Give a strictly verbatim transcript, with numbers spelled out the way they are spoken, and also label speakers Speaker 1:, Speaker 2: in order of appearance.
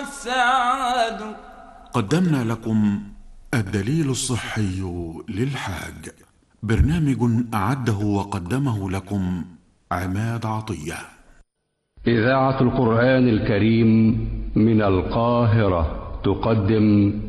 Speaker 1: والسعد.
Speaker 2: قدمنا لكم الدليل الصحي للحاج، برنامج أعده وقدمه لكم عماد عطية.
Speaker 3: إذاعة القرآن الكريم من القاهرة تقدم